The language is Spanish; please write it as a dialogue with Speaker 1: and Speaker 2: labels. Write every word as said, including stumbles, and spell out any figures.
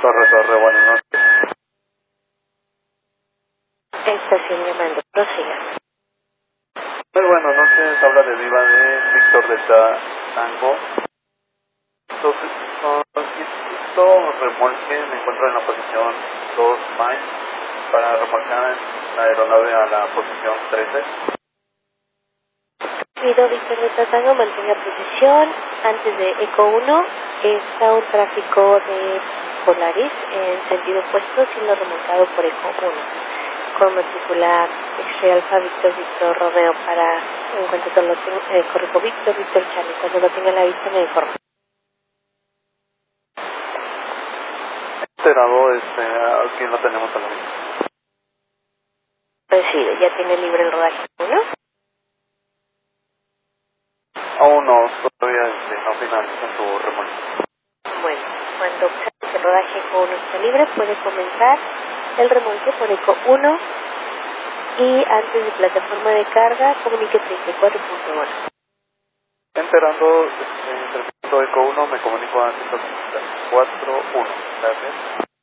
Speaker 1: Torre, Torre, buenas noches.
Speaker 2: Estación llamando, prosiga.
Speaker 1: Muy buenas noches, habla de Viva de Víctor de Tango. Entonces, necesito remolque, me encuentro en la posición dos Mike para remolcar la aeronave a la posición trece.
Speaker 2: Pido Víctor de Tatango, mantenga posición. Antes de Eco uno está un tráfico de Polaris en sentido opuesto, siendo remolcado por Eco uno. Con matrícula X-Ray Alfa Víctor Víctor Romeo para, en cuanto todo lo tenga, eh, corrijo Víctor Víctor Charlie, cuando lo tenga a la vista me informa.
Speaker 1: Enterado, este, aquí lo tenemos a la vista.
Speaker 2: Recibe, ya tiene libre el rodaje uno.
Speaker 1: Aún no, todavía este, no finaliza su remolque.
Speaker 2: Bueno, cuando el rodaje Eco uno está libre, puede comenzar el remolque por Eco uno y antes de plataforma de carga, comunique treinta y cuatro punto uno.
Speaker 1: Enterando, este, entre Eco uno me comunico a ciento treinta y cuatro punto uno. Gracias.